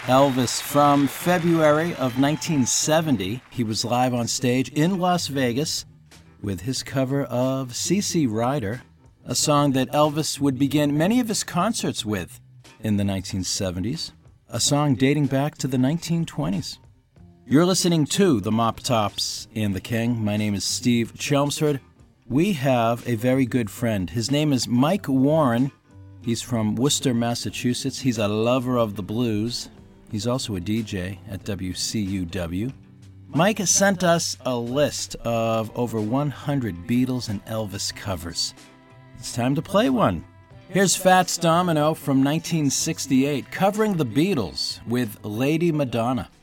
Elvis from February of 1970. He was live on stage in Las Vegas with his cover of CC Rider, a song that Elvis would begin many of his concerts with in the 1970s, a song dating back to the 1920s. You're listening to the Mop Tops and the King. My name is Steve Chelmsford. We have a very good friend. His name is Mike Warren. He's from Worcester, Massachusetts. He's a lover of the blues. He's also a DJ at WCUW. Mike has sent us a list of over 100 Beatles and Elvis covers. It's time to play one. Here's Fats Domino from 1968, covering the Beatles with Lady Madonna.